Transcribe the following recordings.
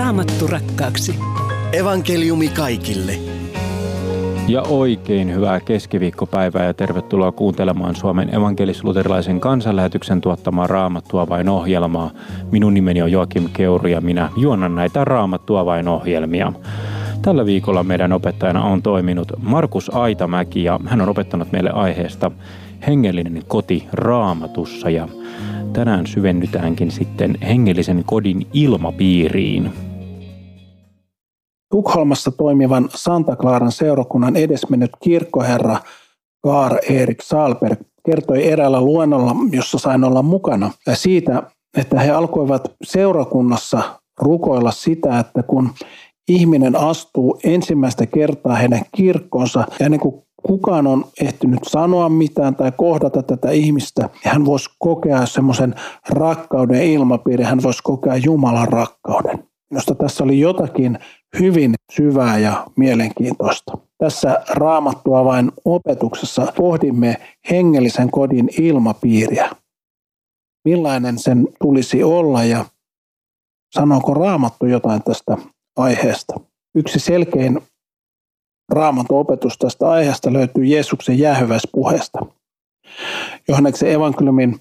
Raamattu rakkaaksi. Evankeliumi kaikille. Ja oikein hyvää keskiviikkopäivää ja tervetuloa kuuntelemaan Suomen evankelis-luterilaisen kansanlähetyksen tuottamaa Raamattua vain -ohjelmaa. Minun nimeni on Joakim Keuru ja minä juonnan näitä Raamattua vain -ohjelmia. Tällä viikolla meidän opettajana on toiminut Markus Aitamäki ja hän on opettanut meille aiheesta hengellinen koti Raamatussa ja tänään syvennytäänkin sitten hengellisen kodin ilmapiiriin. Tukholmassa toimivan Santa Claran seurakunnan edesmennyt kirkkoherra Karl-Erik Sahlberg kertoi eräällä luennolla, jossa sain olla mukana, siitä, että he alkoivat seurakunnassa rukoilla sitä, että kun ihminen astuu ensimmäistä kertaa heidän kirkkonsa ja ennen kuin kukaan on ehtinyt sanoa mitään tai kohdata tätä ihmistä, hän voisi kokea semmoisen rakkauden ilmapiirin, hän voisi kokea Jumalan rakkauden. Minusta tässä oli jotakin hyvin syvää ja mielenkiintoista. Tässä Raamattua vain -opetuksessa pohdimme hengellisen kodin ilmapiiriä. Millainen sen tulisi olla ja sanooko Raamattu jotain tästä aiheesta? Yksi selkein Raamatun opetus tästä aiheesta löytyy Jeesuksen jäähyväispuheesta. Johanneksen evankeliumin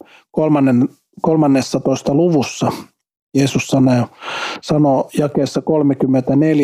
13. luvussa Jeesus sanoo jakeessa 34,